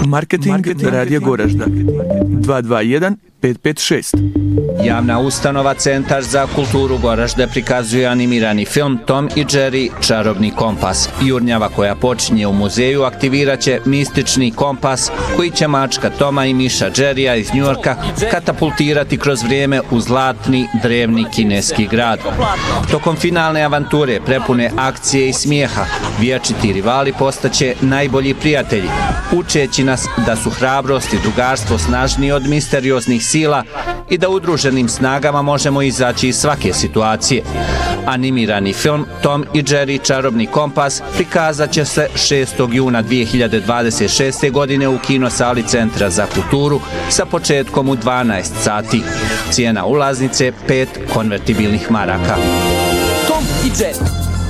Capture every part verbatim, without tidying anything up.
Marketing Radija Goražda dva dva jedan pet pet šest. Javna ustanova Centar za kulturu Goražde prikazuje animirani film Tom i Jerry Čarobni kompas. Jurnjava koja počinje u muzeju aktivirat će mistični kompas koji će mačka Toma i miša Jerrya iz Njujorka katapultirati kroz vrijeme u zlatni drevni kineski grad. Tokom finalne avanture prepune akcije i smijeha, vječiti rivali postaće najbolji prijatelji, učeći nas da su hrabrost i drugarstvo snažniji od misterioznih sila i da udruženim snagama možemo izaći iz svake situacije. Animirani film Tom i Jerry Čarobni kompas prikazat će se šestog juna dvije hiljade dvadeset šeste. godine u kinosali Centra za kulturu sa početkom u dvanaest sati. Cijena ulaznice pet konvertibilnih maraka. Tom i Jerry.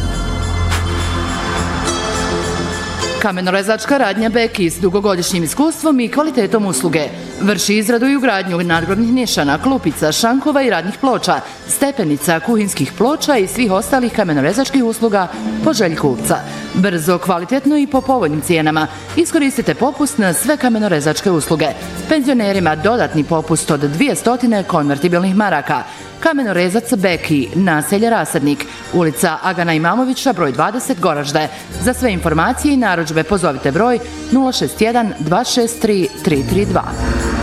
Kamenorezačka radnja Beki s dugogodišnjim iskustvom i kvalitetom usluge vrši izradu i ugradnju nadgrobnih nišana, klupica, šankova i radnih ploča, stepenica, kuhinskih ploča i svih ostalih kamenorezačkih usluga po želji kupca. Brzo, kvalitetno i po povoljnim cijenama. Iskoristite popust na sve kamenorezačke usluge. Penzionerima dodatni popust od dvjesto konvertibilnih maraka. Kamenorezac Beki, naselje Rasadnik, ulica Agana Imamovića, broj dvadeset, Goražde. Za sve informacije i narudžbe pozovite broj nula šest jedan dva šest tri tri tri dva.